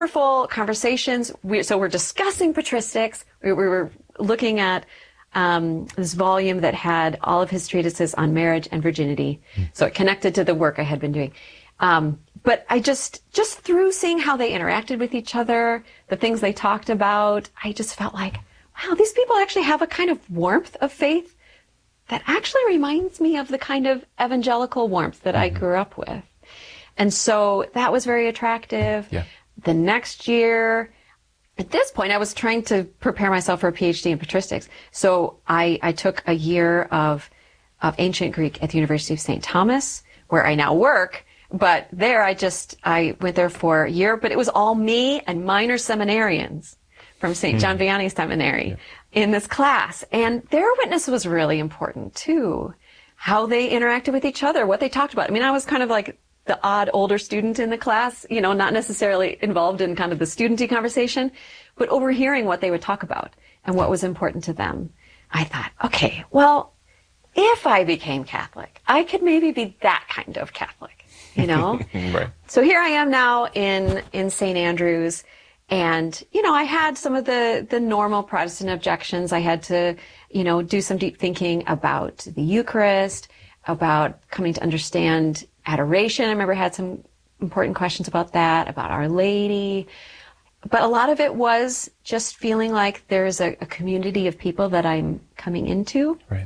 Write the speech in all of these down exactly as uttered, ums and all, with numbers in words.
wonderful conversations. We, so we're discussing patristics. We, we were looking at um, this volume that had all of his treatises on marriage and virginity. Mm. So it connected to the work I had been doing. Um, but I just, just through seeing how they interacted with each other, the things they talked about, I just felt like, wow, these people actually have a kind of warmth of faith that actually reminds me of the kind of evangelical warmth that mm-hmm. I grew up with. And so that was very attractive. Yeah. The next year, at this point, I was trying to prepare myself for a PhD in patristics. So I, I took a year of, of ancient Greek at the University of Saint Thomas, where I now work. But there I just, I went there for a year, but it was all me and minor seminarians from Saint John Vianney Seminary yeah. in this class. And their witness was really important too. How they interacted with each other, what they talked about. I mean, I was kind of like the odd older student in the class, you know, not necessarily involved in kind of the studenty conversation, but overhearing what they would talk about and what was important to them. I thought, okay, well, if I became Catholic, I could maybe be that kind of Catholic, you know? Right. So here I am now in, in Saint Andrews. And, you know, I had some of the, the normal Protestant objections. I had to, you know, do some deep thinking about the Eucharist, about coming to understand adoration. I remember I had some important questions about that, about Our Lady. But a lot of it was just feeling like there's a, a community of people that I'm coming into. Right.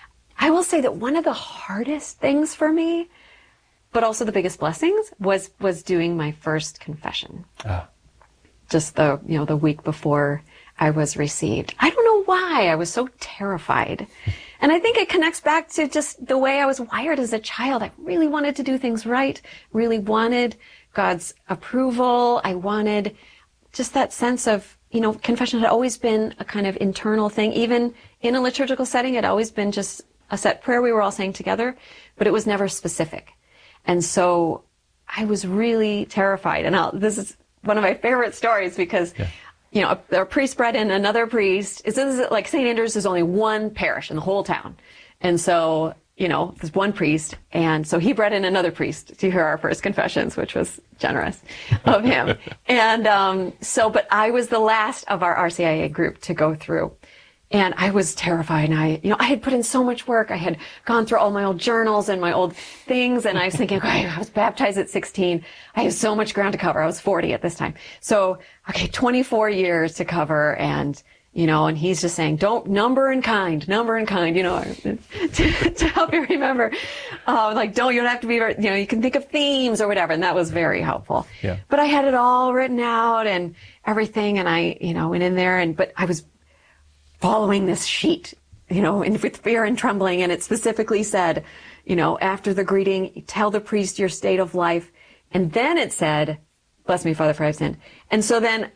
I will say that one of the hardest things for me, but also the biggest blessings, was, was doing my first confession. Ah. Just the, you know, the week before I was received. I don't know why I was so terrified. And I think it connects back to just the way I was wired as a child. I really wanted to do things right, really wanted God's approval. I wanted just that sense of, you know, confession had always been a kind of internal thing. Even in a liturgical setting, it had always been just a set prayer we were all saying together, but it was never specific. And so I was really terrified. And I'll, this is one of my favorite stories because, yeah. you know, a, a priest brought in another priest. This is like Saint Andrews is only one parish in the whole town. And so, you know, there's one priest. And so he brought in another priest to hear our first confessions, which was generous of him. and um, so, but I was the last of our R C I A group to go through. And I was terrified. And I, you know, I had put in so much work. I had gone through all my old journals and my old things. And I was thinking, okay, I was baptized at sixteen. I have so much ground to cover. I was forty at this time. So, okay, twenty-four years to cover. And, you know, and he's just saying, don't number in kind, number in kind, you know, to, to help you remember. Uh, like, don't, you don't have to be, you know, you can think of themes or whatever. And that was very helpful. Yeah. But I had it all written out and everything. And I, you know, went in there and, but I was following this sheet, you know, and with fear and trembling. And it specifically said, you know, after the greeting, tell the priest your state of life. And then it said, bless me, Father, for I've sinned. And so then,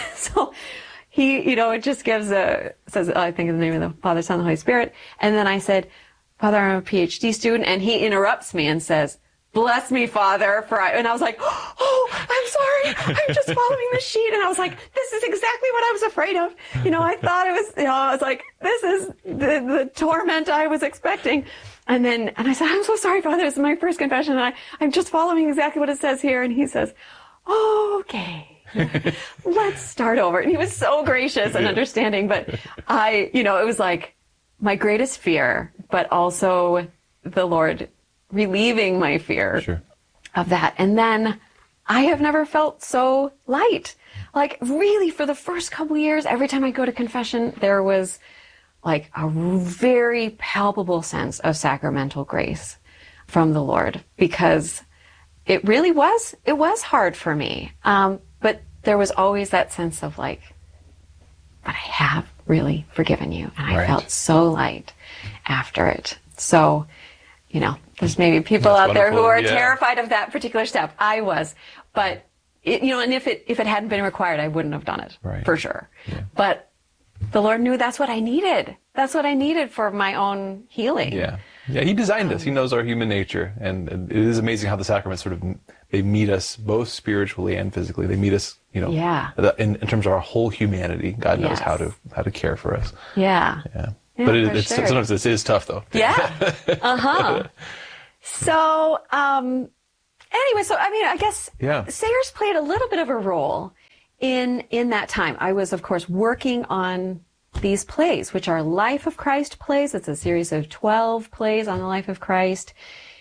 so he, you know, it just gives a, says, I think in the name of the Father, Son, and the Holy Spirit. And then I said, Father, I'm a PhD student. And he interrupts me and says, bless me, Father, for I, and I was like, oh, I'm sorry. I'm just following the sheet. And I was like, this is exactly what I was afraid of. You know, I thought it was, you know, I was like, this is the, the torment I was expecting. And then, and I said, I'm so sorry, Father. This is my first confession. And I, I'm just following exactly what it says here. And he says, oh, okay, let's start over. And he was so gracious and understanding. But I, you know, it was like my greatest fear, but also the Lord relieving my fear sure. of that. And then I have never felt so light. Like really for the first couple of years, every time I go to confession, there was like a very palpable sense of sacramental grace from the Lord because it really was, it was hard for me. Um, but there was always that sense of like, but I have really forgiven you. And I right. felt so light after it. So, you know, there's maybe people That's out there who are yeah. terrified of that particular step. I was, but it, you know, and if it, if it hadn't been required, I wouldn't have done it right. for sure. Yeah. But the Lord knew that's what I needed. That's what I needed for my own healing. Yeah. Yeah. He designed us. He knows our human nature. And it is amazing how the sacraments sort of, they meet us both spiritually and physically. They meet us, you know, yeah. in, in terms of our whole humanity. God knows yes. how to, how to care for us. Yeah. Yeah. Yeah, but it, it's, sure. sometimes this is tough though. Yeah. Uh-huh. So, um, anyway, so, I mean, I guess yeah. Sayers played a little bit of a role in in that time, I was, of course, working on these plays, which are Life of Christ plays. It's a series of twelve plays on the life of Christ.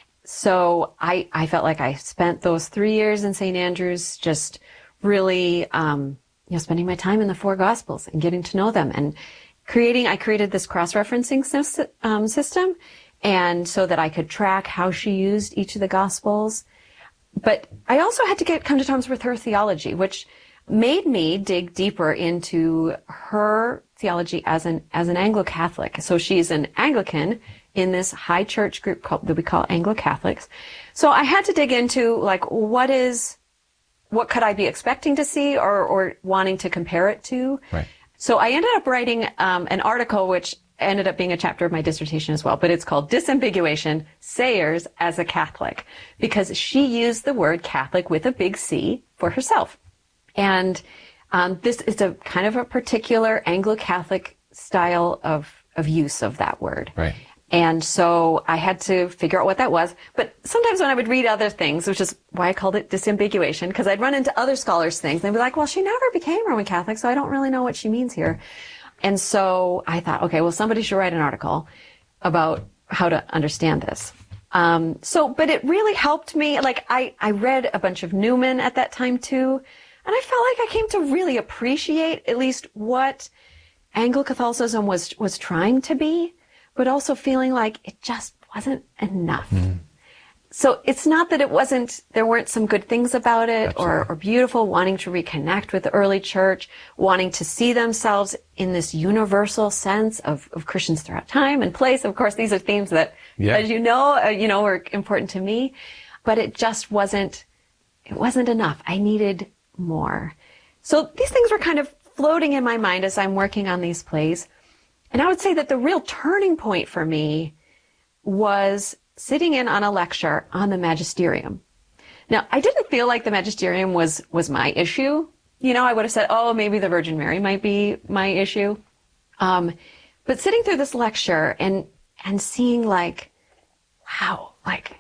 So I, I felt like I spent those three years in Saint Andrews just really, um, you know, spending my time in the four Gospels and getting to know them and creating, I created this cross-referencing sy- um, system, and so that I could track how she used each of the Gospels. But I also had to get come to terms with her theology, which made me dig deeper into her theology as an as an Anglo-Catholic. So she's an Anglican in this high church group called, that we call Anglo-Catholics. So I had to dig into, like, what is, what could I be expecting to see or, or wanting to compare it to? Right. So I ended up writing um, an article, which ended up being a chapter of my dissertation as well, but it's called Disambiguation, Sayers as a Catholic, because she used the word Catholic with a big C for herself. And um, this is a kind of a particular Anglo-Catholic style of, of use of that word. Right. And so I had to figure out what that was. But sometimes when I would read other things, which is why I called it disambiguation, because I'd run into other scholars' things, and they'd be like, well, she never became Roman Catholic, so I don't really know what she means here. And so I thought, okay, well, somebody should write an article about how to understand this. Um, so, but it really helped me. Like, I, I read a bunch of Newman at that time, too, and I felt like I came to really appreciate at least what Anglo-Catholicism was, was trying to be, but also feeling like it just wasn't enough. Mm. So it's not that it wasn't, there weren't some good things about it or, or beautiful, wanting to reconnect with the early church, wanting to see themselves in this universal sense of, of Christians throughout time and place. Of course, these are themes that, yeah. as you know, uh, you know, were important to me, but it just wasn't, it wasn't enough. I needed more. So these things were kind of floating in my mind as I'm working on these plays. And I would say that the real turning point for me was sitting in on a lecture on the magisterium. Now, I didn't feel like the magisterium was, was my issue. You know, I would have said, oh, maybe the Virgin Mary might be my issue. Um, but sitting through this lecture and, and seeing like, wow, like,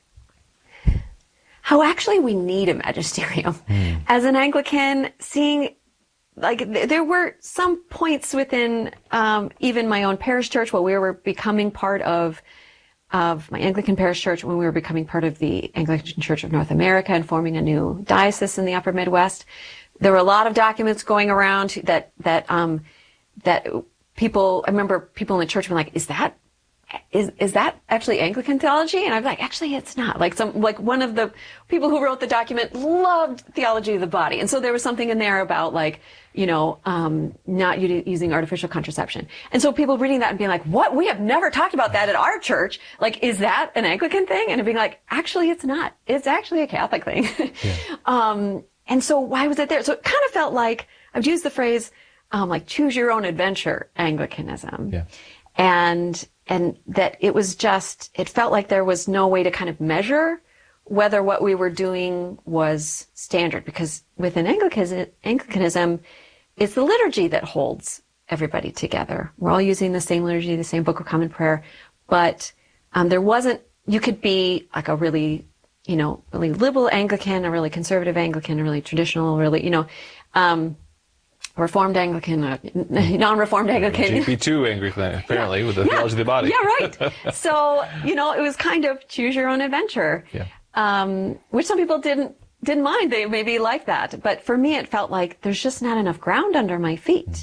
how actually we need a magisterium. Mm. As an Anglican, seeing like th- there were some points within um, even my own parish church while we were becoming part of of my Anglican parish church, when we were becoming part of the Anglican Church of North America and forming a new diocese in the Upper Midwest. There were a lot of documents going around that that um, that people. I remember people in the church were like, "Is that is is that actually Anglican theology?" And I'm like, "Actually, it's not." Like some like one of the people who wrote the document loved theology of the body, and so there was something in there about like, you know, um, not u- using artificial contraception. And so people reading that and being like, what? We have never talked about that at our church. Like, is that an Anglican thing? And being like, actually, it's not. It's actually a Catholic thing. Yeah. um, and so why was it there? So it kind of felt like, I've used the phrase, um, like choose your own adventure Anglicanism. Yeah. And, and that it was just, it felt like there was no way to kind of measure whether what we were doing was standard, because within Anglicanism, Anglicanism, it's the liturgy that holds everybody together. We're all using the same liturgy, the same Book of Common Prayer, but um, there wasn't, you could be like a really, you know, really liberal Anglican, a really conservative Anglican, a really traditional, really, you know, um, Reformed Anglican, uh, non-Reformed Anglican. G P two Anglican, apparently, yeah. with the yeah. theology of the body. Yeah, right. So, you know, it was kind of choose your own adventure. Yeah. Um, which some people didn't didn't mind. They maybe liked that, but for me, it felt like there's just not enough ground under my feet.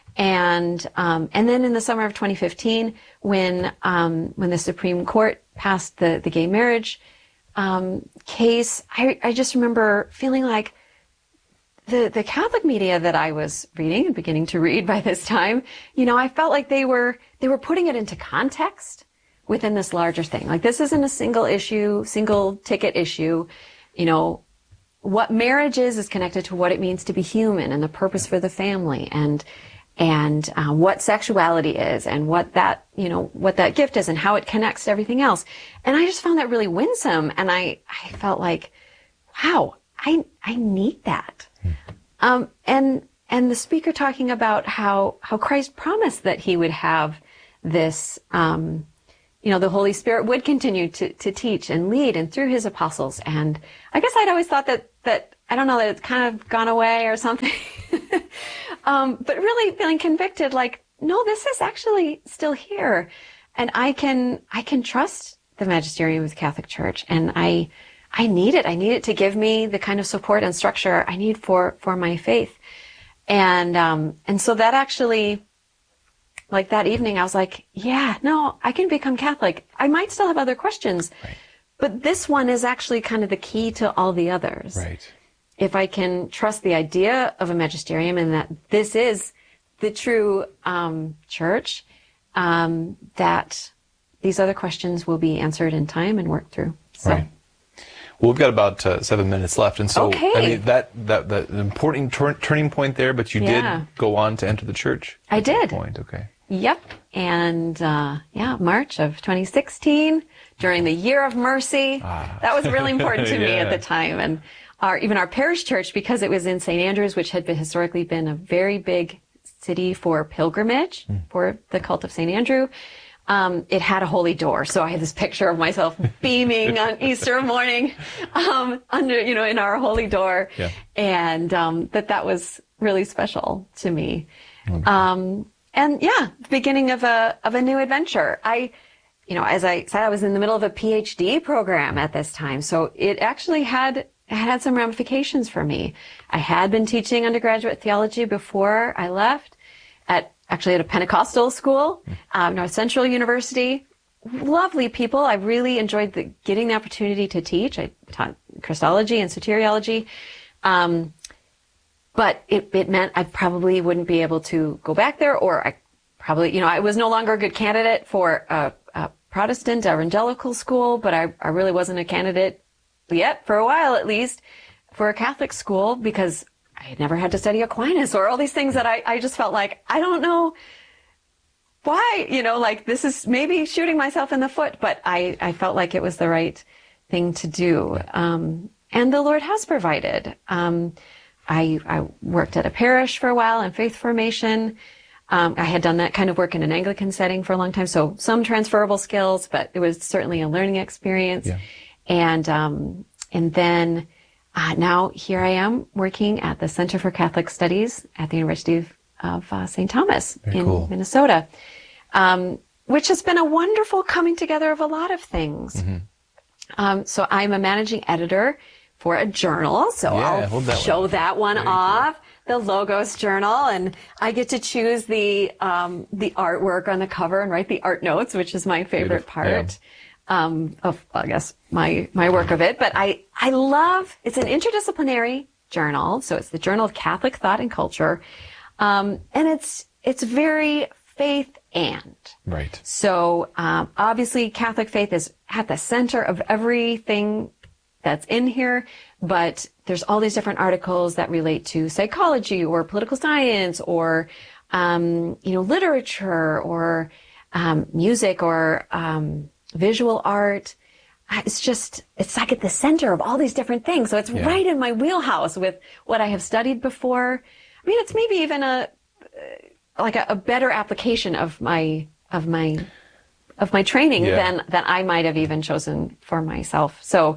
And um, and then in the summer of twenty fifteen, when um, when the Supreme Court passed the the gay marriage um, case, I I just remember feeling like the the Catholic media that I was reading and beginning to read by this time, you know, I felt like they were they were putting it into context within this larger thing. Like, this isn't a single issue, single ticket issue. You know, what marriage is is connected to what it means to be human and the purpose for the family, and and uh, what sexuality is, and what that, you know, what that gift is, and how it connects to everything else. And I just found that really winsome, and I I felt like, wow, I I need that. Um, and and the speaker talking about how how Christ promised that he would have this. Um, You know, the Holy Spirit would continue to, to teach and lead and through his apostles. And I guess I'd always thought that that, I don't know, that it's kind of gone away or something. um, but really feeling convicted, like, no, this is actually still here. And I can, I can trust the magisterium of the Catholic Church. And I, I need it. I need it to give me the kind of support and structure I need for, for my faith. And, um, and so that actually, like that evening, I was like, yeah, no, I can become Catholic. I might still have other questions, right. But this one is actually kind of the key to all the others. Right. If I can trust the idea of a magisterium and that this is the true um, church, um, that these other questions will be answered in time and worked through. So. Right. Well, we've got about uh, seven minutes left, and so okay. I mean that that that an important tur- turning point there. But you yeah. did go on to enter the church. I at did. That point, okay. Yep, and uh, yeah, March of twenty sixteen, during the Year of Mercy. Ah. That was really important to yeah. me at the time, and our even our parish church, because it was in Saint Andrews, which had been historically been a very big city for pilgrimage mm. for the cult of Saint Andrew. Um, it had a holy door, so I had this picture of myself beaming on Easter morning, um, under, you know, in our holy door, yeah. and um, that that was really special to me. Okay. Um, and yeah, the beginning of a of a new adventure. I, you know, as I said, I was in the middle of a PhD program at this time, so it actually had it had some ramifications for me. I had been teaching undergraduate theology before I left, at actually at a Pentecostal school, um, North Central University. Lovely people. I really enjoyed the, getting the opportunity to teach. I taught Christology and soteriology. Um, but it, it meant I probably wouldn't be able to go back there, or I probably, you know, I was no longer a good candidate for a, a Protestant evangelical school, but I, I really wasn't a candidate yet, for a while at least, for a Catholic school, because I had never had to study Aquinas or all these things that I, I just felt like, I don't know why, you know, like this is maybe shooting myself in the foot, but I, I felt like it was the right thing to do. Um, and the Lord has provided. Um, I, I worked at a parish for a while in faith formation. Um, I had done that kind of work in an Anglican setting for a long time. So some transferable skills, but it was certainly a learning experience. Yeah. And, um, and then, Uh, now here I am working at the Center for Catholic Studies at the University of, of uh, Saint Thomas Very in cool. Minnesota, um, which has been a wonderful coming together of a lot of things. Mm-hmm. Um, so I'm a managing editor for a journal, so yeah, I'll that show one. that one Very off, cool. the Logos Journal, and I get to choose the um, the artwork on the cover and write the art notes, which is my favorite Beautiful. part. Yeah. Um, of, I guess, my, my work of it. But I, I love, it's an interdisciplinary journal. So it's the Journal of Catholic Thought and Culture. Um, and it's, it's very faith and. Right. So, um, obviously Catholic faith is at the center of everything that's in here, but there's all these different articles that relate to psychology or political science or, um, you know, literature or, um, music or, um, visual art. It's just, it's like at the center of all these different things. So it's yeah. right in my wheelhouse with what I have studied before. I mean, it's maybe even a, like a, a better application of my, of my, of my training yeah. than, than I might have even chosen for myself. So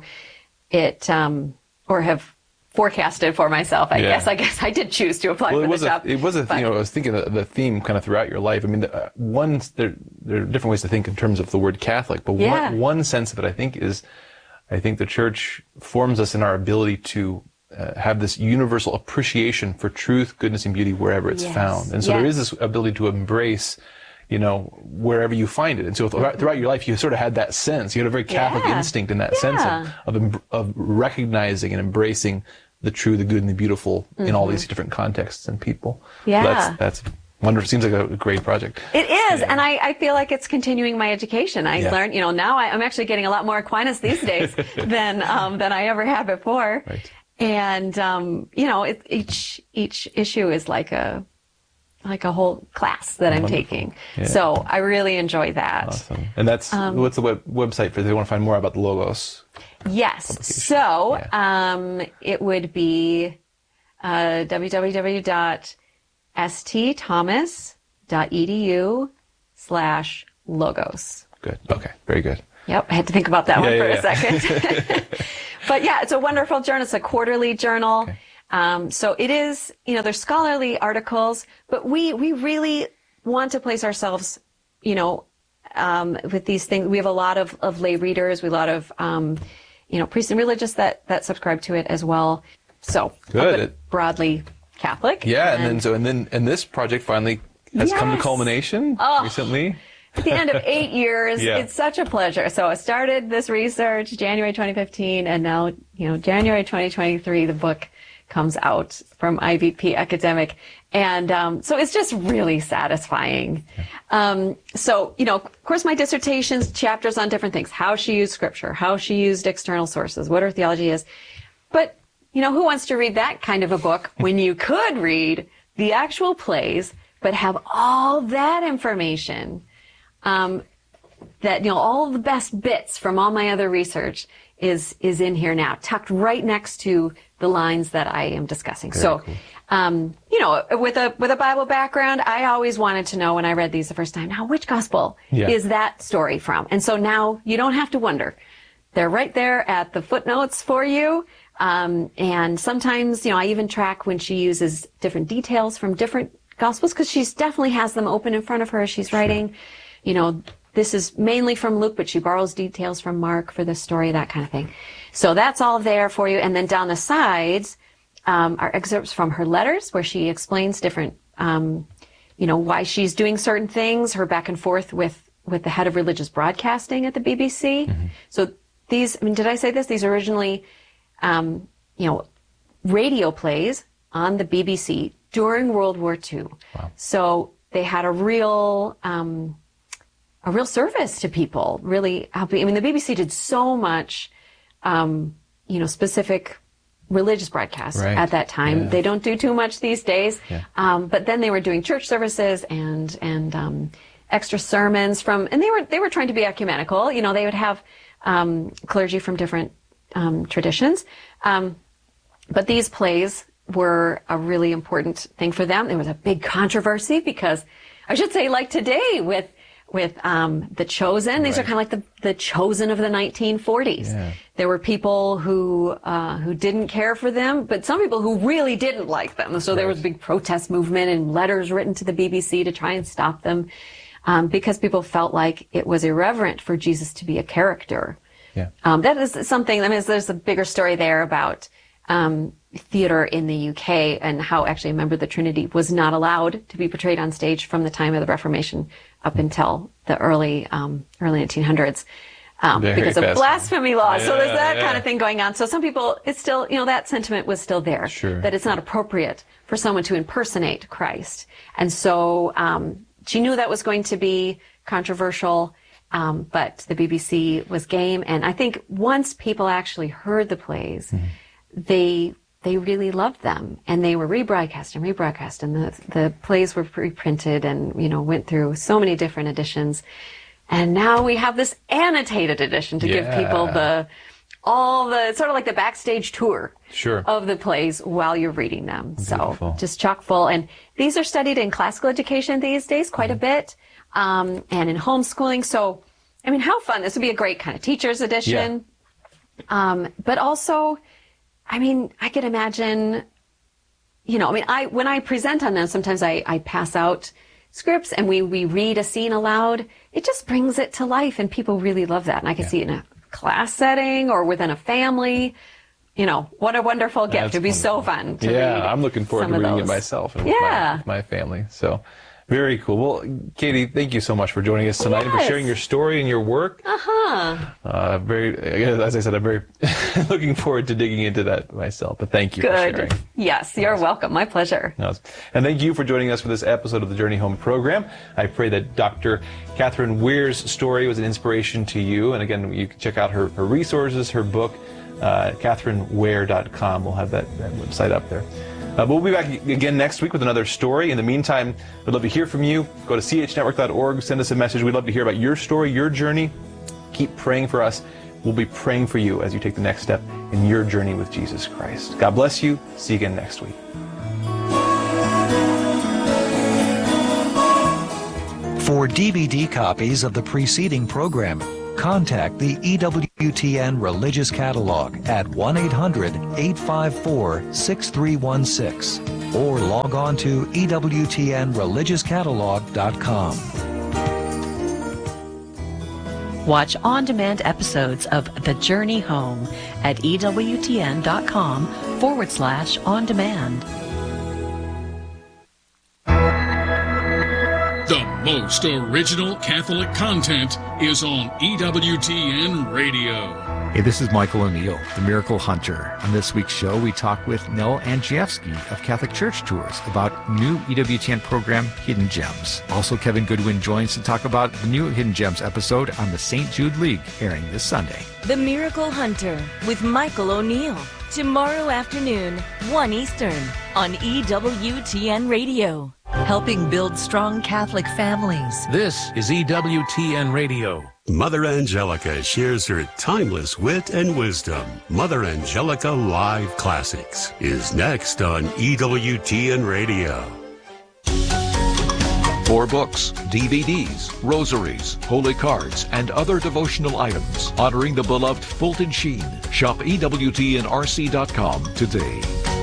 it, um, or have forecasted for myself, I yeah. guess. I guess I did choose to apply well, for it was the a, job. It was a, but, you know, I was thinking of the theme kind of throughout your life. I mean, the, uh, one, there, there are different ways to think in terms of the word Catholic, but yeah. one, one sense of it, I think, is, I think the church forms us in our ability to uh, have this universal appreciation for truth, goodness, and beauty wherever it's yes. found. And so yeah. there is this ability to embrace, you know, wherever you find it. And so th- throughout your life, you sort of had that sense. You had a very Catholic yeah. instinct in that yeah. sense of, of, of recognizing and embracing the true, the good, and the beautiful mm-hmm. in all these different contexts and people. Yeah. So that's, that's wonderful. Seems like a great project. It is. Yeah. And I, I feel like it's continuing my education. I yeah. learned, you know, now I, I'm actually getting a lot more Aquinas these days than, um, than I ever had before. Right. And, um, you know, it, each, each issue is like a, like a whole class that I'm Wonderful. taking. Yeah. So I really enjoy that. Awesome. And that's, um, what's the web, website for if they want to find more about the Logos? Yes. So, yeah. um, it would be, uh, www.stthomas.edu slash logos. Good. Okay. Very good. Yep. I had to think about that yeah, one for yeah, a yeah. second. But yeah, it's a wonderful journal. It's a quarterly journal. Okay. Um, so it is, you know, there's scholarly articles, but we, we really want to place ourselves, you know, um, with these things. We have a lot of, of lay readers, we have a lot of, um, you know, priests and religious that, that subscribe to it as well. So good. Broadly Catholic. Yeah. And, and then, so, and then, and this project finally has yes. come to culmination oh. recently. At the end of eight years, yeah. it's such a pleasure. So I started this research January twenty fifteen, and now, you know, January twenty twenty-three, the book comes out from I V P Academic. And um, so it's just really satisfying. Yeah. Um, so, you know, of course, my dissertation's chapters on different things, how she used scripture, how she used external sources, what her theology is. But, you know, who wants to read that kind of a book when you could read the actual plays, but have all that information? Um, that, you know, all the best bits from all my other research is, is in here now, tucked right next to the lines that I am discussing. Very so, cool. um, you know, with a, with a Bible background, I always wanted to know when I read these the first time, now which gospel yeah. is that story from? And so now you don't have to wonder. They're right there at the footnotes for you. Um, and sometimes, you know, I even track when she uses different details from different gospels, because she definitely has them open in front of her as she's sure. writing. You know, this is mainly from Luke, but she borrows details from Mark for the story, that kind of thing. So that's all there for you. And then down the sides um, are excerpts from her letters where she explains different, um, you know, why she's doing certain things, her back and forth with, with the head of religious broadcasting at the B B C. Mm-hmm. So these, I mean, did I say this? These are originally, um, you know, radio plays on the B B C during World War Two. Wow. So they had a real... Um, a real service to people, really helping. I mean, the B B C did so much, um, you know, specific religious broadcasts right. at that time. Yeah. They don't do too much these days. Yeah. Um, but then they were doing church services and, and, um, extra sermons from, and they were, they were trying to be ecumenical. You know, they would have, um, clergy from different, um, traditions. Um, but these plays were a really important thing for them. There was a big controversy because, I should say, like today with, with um, The Chosen. These right. are kind of like the, the Chosen of the nineteen forties. Yeah. There were people who uh, who didn't care for them, but some people who really didn't like them. So right. there was a big protest movement and letters written to the B B C to try and stop them um, because people felt like it was irreverent for Jesus to be a character. Yeah. Um, that is something, I mean, there's a bigger story there about um, theater in the U K and how actually a member of the Trinity was not allowed to be portrayed on stage from the time of the Reformation up until the early um, early nineteen hundreds um, because of blasphemy laws. Yeah, so there's that yeah. kind of thing going on. So some people, it's still, you know, that sentiment was still there, sure. that it's not appropriate for someone to impersonate Christ. And so um, she knew that was going to be controversial, um, but the B B C was game. And I think once people actually heard the plays, mm-hmm. they they really loved them, and they were rebroadcast and rebroadcast, and the the plays were reprinted and, you know, went through so many different editions. And now we have this annotated edition to yeah. give people the all the sort of like the backstage tour sure. of the plays while you're reading them. Beautiful. So just chock full. And these are studied in classical education these days quite mm-hmm. a bit, um, and in homeschooling. So, I mean, how fun. This would be a great kind of teacher's edition. Yeah. Um, but also, I mean, I could imagine, you know, I mean, I, when I present on them, sometimes I, I pass out scripts and we, we read a scene aloud. It just brings it to life, and people really love that. And I can yeah. see it in a class setting or within a family. You know, what a wonderful gift. It'd be wonderful. So fun to yeah, read. I'm looking forward to reading it myself and with, yeah. my, with my family. So, very cool. Well, Katie, thank you so much for joining us tonight yes. and for sharing your story and your work. Uh-huh. Uh, very, as I said, I'm very looking forward to digging into that myself. But thank you Good. for sharing. Yes, you're welcome. My pleasure. And thank you for joining us for this episode of the Journey Home program. I pray that Doctor Catherine Weir's story was an inspiration to you. And again, you can check out her, her resources, her book, uh, catherine weir dot com. We'll have that, that website up there. Uh, we'll be back again next week with another story. In the meantime, we'd love to hear from you. Go to c h network dot org, send us a message. We'd love to hear about your story, your journey. Keep praying for us. We'll be praying for you as you take the next step in your journey with Jesus Christ. God bless you. See you again next week. For D V D copies of the preceding program, contact the E W W T N Religious Catalog at one eight hundred, eight five four, six three one six or log on to E W T N religious catalog dot com. Watch on-demand episodes of The Journey Home at EWTN.com forward slash on-demand. The most original Catholic content is on E W T N Radio. Hey, this is Michael O'Neill, the Miracle Hunter. On this week's show, we talk with Nell Andrzejewski of Catholic Church Tours about new E W T N program, Hidden Gems. Also, Kevin Goodwin joins to talk about the new Hidden Gems episode on the Saint Jude League, airing this Sunday. The Miracle Hunter with Michael O'Neill. Tomorrow afternoon, one Eastern, on E W T N Radio. Helping build strong Catholic families. This is E W T N Radio. Mother Angelica shares her timeless wit and wisdom. Mother Angelica Live Classics is next on E W T N Radio. For books, D V Ds, rosaries, holy cards, and other devotional items honoring the beloved Fulton Sheen, shop E W T N R C dot com today.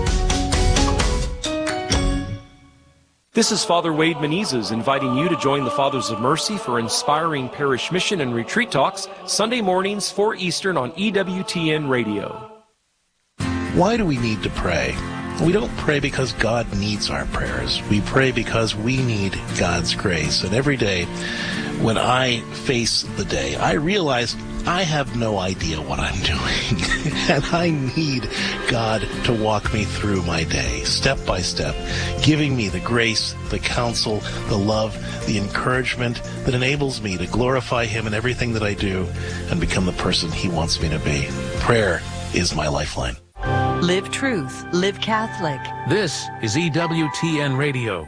This is Father Wade Menezes inviting you to join the Fathers of Mercy for inspiring parish mission and retreat talks Sunday mornings, four Eastern on E W T N Radio. Why do we need to pray? We don't pray because God needs our prayers. We pray because we need God's grace. And every day when I face the day, I realize I have no idea what I'm doing. And I need God to walk me through my day, step by step, giving me the grace, the counsel, the love, the encouragement that enables me to glorify Him in everything that I do and become the person He wants me to be. Prayer is my lifeline. Live truth. Live Catholic. This is E W T N Radio.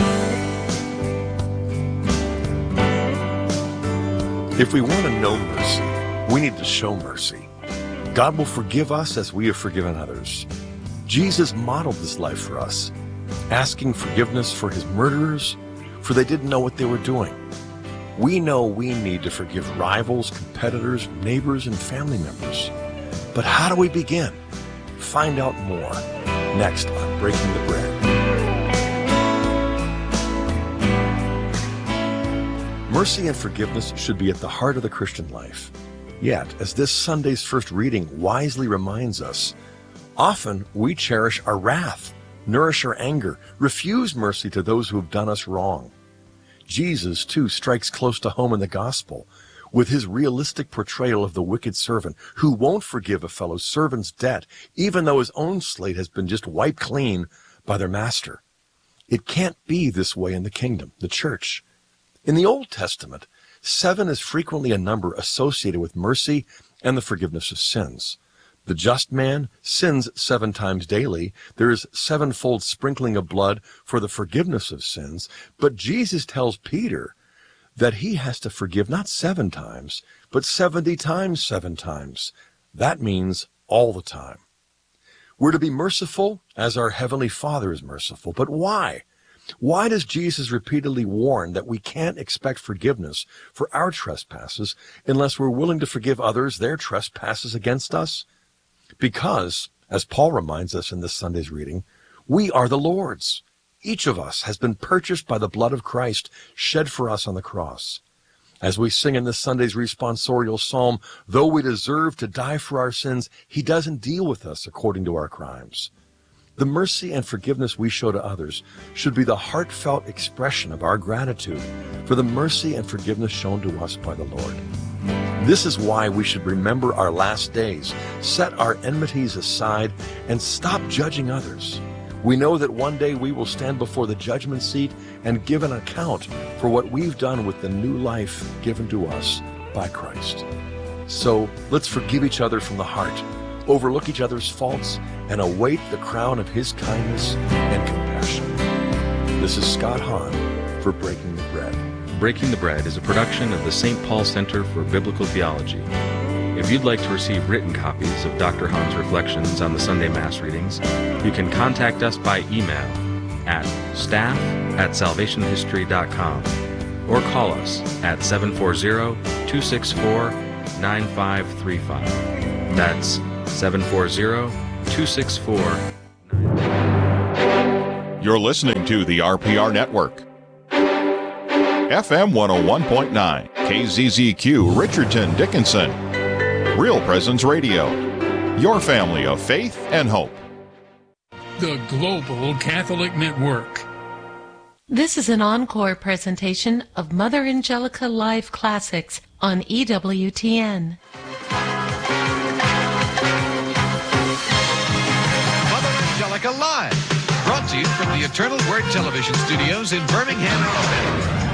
If we want to know mercy, we need to show mercy. God will forgive us as we have forgiven others. Jesus modeled this life for us, asking forgiveness for His murderers, for they didn't know what they were doing. We know we need to forgive rivals, competitors, neighbors, and family members. But how do we begin? Find out more next on Breaking the Bread. Mercy and forgiveness should be at the heart of the Christian life. Yet, as this Sunday's first reading wisely reminds us, often we cherish our wrath, nourish our anger, refuse mercy to those who have done us wrong. Jesus, too, strikes close to home in the gospel with his realistic portrayal of the wicked servant who won't forgive a fellow servant's debt, even though his own slate has been just wiped clean by their master. It can't be this way in the kingdom, the church. In the Old Testament, seven is frequently a number associated with mercy and the forgiveness of sins. The just man sins seven times daily. There is sevenfold sprinkling of blood for the forgiveness of sins. But Jesus tells Peter that he has to forgive not seven times, but seventy times seven times. That means all the time. We're to be merciful as our Heavenly Father is merciful. But why? Why does Jesus repeatedly warn that we can't expect forgiveness for our trespasses unless we're willing to forgive others their trespasses against us? Because, as Paul reminds us in this Sunday's reading, we are the Lord's. Each of us has been purchased by the blood of Christ shed for us on the cross. As we sing in this Sunday's responsorial psalm, though we deserve to die for our sins, he doesn't deal with us according to our crimes. The mercy and forgiveness we show to others should be the heartfelt expression of our gratitude for the mercy and forgiveness shown to us by the Lord. This is why we should remember our last days, set our enmities aside, and stop judging others. We know that one day we will stand before the judgment seat and give an account for what we've done with the new life given to us by Christ. So let's forgive each other from the heart, overlook each other's faults, and await the crown of his kindness and compassion. This is Scott Hahn for Breaking the Bread. Breaking the Bread is a production of the Saint Paul Center for Biblical Theology. If you'd like to receive written copies of Doctor Hahn's reflections on the Sunday Mass readings, you can contact us by email at staff at salvation history dot com or call us at seven four zero, two six four, nine five three five. That's seven four zero, two six four. You're listening to the R P R Network. F M one oh one point nine, K Z Z Q, Richardson, Dickinson. Real Presence Radio. Your family of faith and hope. The Global Catholic Network. This is an encore presentation of Mother Angelica Live Classics on E W T N. Mother Angelica Live, brought to you from the Eternal Word Television Studios in Birmingham, Alabama.